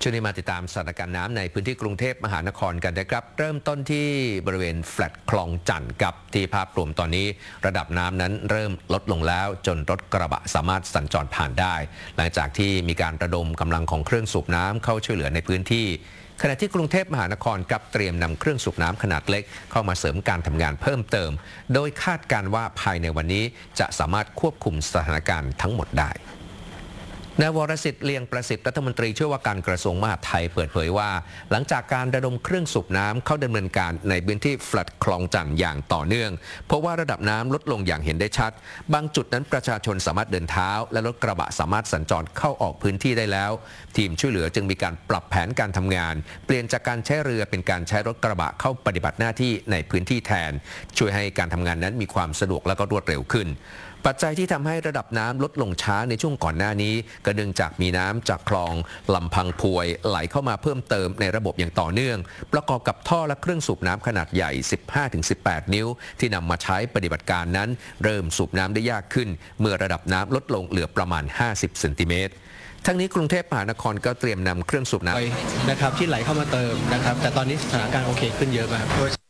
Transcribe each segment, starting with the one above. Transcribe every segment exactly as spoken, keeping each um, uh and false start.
ช่วงนี้มาติดตามสถานการณ์น้ำในพื้นที่กรุงเทพมหานครกันนะครับเริ่มต้นที่บริเวณแฟลตคลองจันทร์กับที่ภาพรวมตอนนี้ระดับน้ำนั้นเริ่มลดลงแล้วจนรถกระบะสามารถสัญจรผ่านได้หลังจากที่มีการระดมกำลังของเครื่องสูบน้ำเข้าช่วยเหลือในพื้นที่ขณะที่กรุงเทพมหานครกับเตรียมนำเครื่องสูบน้ำขนาดเล็กเข้ามาเสริมการทำงานเพิ่มเติมโดยคาดการณ์ว่าภายในวันนี้จะสามารถควบคุมสถานการณ์ทั้งหมดได้นายวรสิทธิ์เลียงประสิทธิ์รัฐมนตรีช่วยว่าการกระทรวงมหาดไทยเปิดเผยว่าหลังจากการระดมเครื่องสูบน้ำเข้าดำเนินการในพื้นที่แฟลตคลองจันทร์อย่างต่อเนื่องเพราะว่าระดับน้ำลดลงอย่างเห็นได้ชัดบางจุดนั้นประชาชนสามารถเดินเท้าและรถกระบะสามารถสัญจรเข้าออกพื้นที่ได้แล้วทีมช่วยเหลือจึงมีการปรับแผนการทำงานเปลี่ยนจากการใช้เรือเป็นการใช้รถกระบะเข้าปฏิบัติหน้าที่ในพื้นที่แทนช่วยให้การทำงานนั้นมีความสะดวกและก็รวดเร็วขึ้นปัจจัยที่ทำให้ระดับน้ำลดลงช้าในช่วงก่อนหน้านี้ก็เนื่องจากมีน้ำจากคลองลำพังพวยไหลเข้ามาเพิ่มเติมในระบบอย่างต่อเนื่องประกอบกับท่อและเครื่องสูบน้ำขนาดใหญ่ สิบห้าถึงสิบแปด นิ้วที่นำมาใช้ปฏิบัติการนั้นเริ่มสูบน้ำได้ยากขึ้นเมื่อระดับน้ำลดลงเหลือประมาณห้าสิบเซนติเมตรทั้งนี้กรุงเทพมหานครก็เตรียมนำเครื่องสูบน้ำนะครับที่ไหลเข้ามาเติมนะครับแต่ตอนนี้สถานการณ์โอเคขึ้นเยอะมาก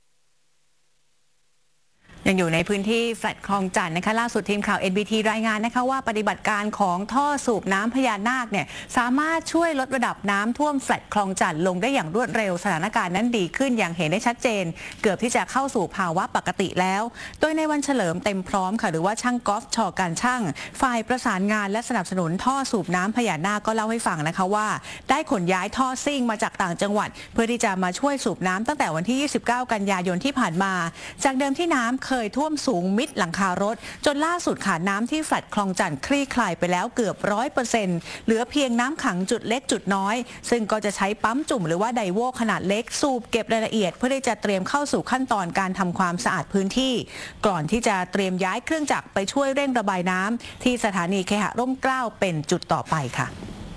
ยังอยู่ในพื้นที่แฟลตคลองจันทร์นะคะล่าสุดทีมข่าว เอ็น บี ที รายงานนะคะว่าปฏิบัติการของท่อสูบน้ำพญานาคเนี่ยสามารถช่วยลดระดับน้ำท่วมแฟลตคลองจันทร์ลงได้อย่างรวดเร็วสถานการณ์นั้นดีขึ้นอย่างเห็นได้ชัดเจนเกือบที่จะเข้าสู่ภาวะปกติแล้วโดยในวันเฉลิมเต็มพร้อมค่ะหรือว่าช่างกอล์ฟชอการช่างฝ่ายประสานงานและสนับสนุนท่อสูบน้ำพญานาคก็เล่าให้ฟังนะคะว่าได้ขนย้ายท่อซิ่งมาจากต่างจังหวัดเพื่อที่จะมาช่วยสูบน้ำตั้งแต่วันที่ยี่สิบเก้ากันยายนที่ผ่านมาจากเดิมที่น้ำเคยท่วมสูงมิดหลังคารถจนล่าสุดค่ะน้ำที่แฟลตคลองจันทร์คลี่คลายไปแล้วเกือบร้อยเปอร์เซ็นต์เหลือเพียงน้ำขังจุดเล็กจุดน้อยซึ่งก็จะใช้ปั๊มจุ่มหรือว่าไดโวขนาดเล็กสูบเก็บรายละเอียดเพื่อที่จะเตรียมเข้าสู่ขั้นตอนการทำความสะอาดพื้นที่ก่อนที่จะเตรียมย้ายเครื่องจักรไปช่วยเร่งระบายน้ำที่สถานีเคหะร่มเกล้าเป็นจุดต่อไปค่ะ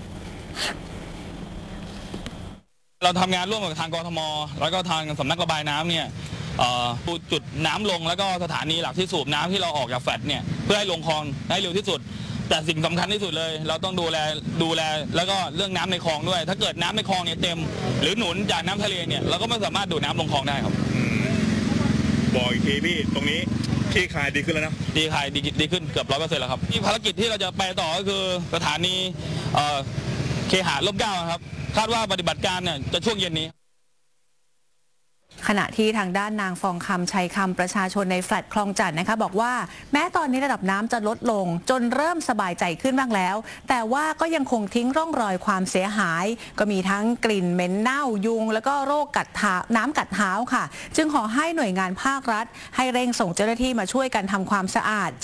เราทำงานร่วมกับทางกทมแล้วก็ทางสำนักระบายน้ำเนี่ยจุดน้ำลงแล้วก็สถานีหลักที่สูบน้ำที่เราออกจากแฟลตเนี่ยเพื่อให้ลงคลองให้เร็วที่สุดแต่สิ่งสำคัญที่สุดเลยเราต้องดูแลดูแลแล้วก็เรื่องน้ำในคลองด้วยถ้าเกิดน้ำในคลองเนี่ยเต็มหรือหนุนจากน้ำทะเลเนี่ยเราก็ไม่สามารถดูดน้ำลงคลองได้ครับบอกอีกทีพี่ตรงนี้ที่คลายดีขึ้นแล้วนะดีคลายดีดีขึ้นเกือบร้อยเปอร์เซ็นต์แล้วครับที่ภารกิจที่เราจะไปต่อก็คือสถานีเคหะร่มเกล้าครับคาดว่าปฏิบัติการเนี่ยจะช่วงเย็นนี้ขณะที่ทางด้านนางฟองคำชัยคำประชาชนในแฟลตคลองจันทร์นะคะบอกว่าแม้ตอนนี้ระดับน้ำจะลดลงจนเริ่มสบายใจขึ้นบ้างแล้วแต่ว่าก็ยังคงทิ้งร่องรอยความเสียหายก็มีทั้งกลิ่นเหม็นเน่ายุงแล้วก็โรคกัดเท้าน้ำกัดเท้าค่ะจึงขอให้หน่วยงานภาครัฐให้เร่งส่งเจ้าหน้าที่มาช่วยกันทำความสะอาด